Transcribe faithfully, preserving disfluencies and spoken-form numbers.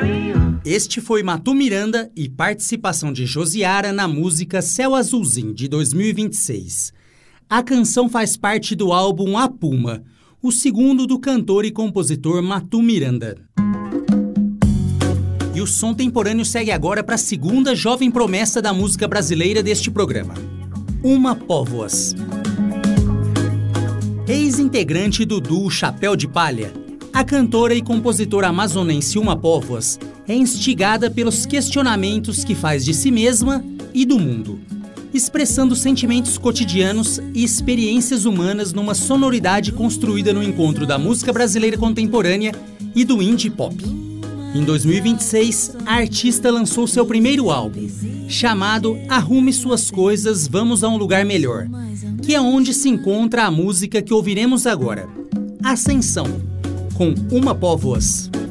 Este foi Matu Miranda e participação de Josiara na música Céu Azulzinho, de dois mil e vinte e seis. A canção faz parte do álbum A Puma, o segundo do cantor e compositor Matu Miranda. E o som temporâneo segue agora para a segunda jovem promessa da música brasileira deste programa, Uma Póvoas. Ex-integrante do duo Chapéu de Palha, a cantora e compositora amazonense Uma Póvoas é instigada pelos questionamentos que faz de si mesma e do mundo, expressando sentimentos cotidianos e experiências humanas numa sonoridade construída no encontro da música brasileira contemporânea e do indie pop. Em dois mil e vinte e seis, a artista lançou seu primeiro álbum, chamado Arrume Suas Coisas, Vamos a um Lugar Melhor, que é onde se encontra a música que ouviremos agora, Ascensão, com Uma Póvoas.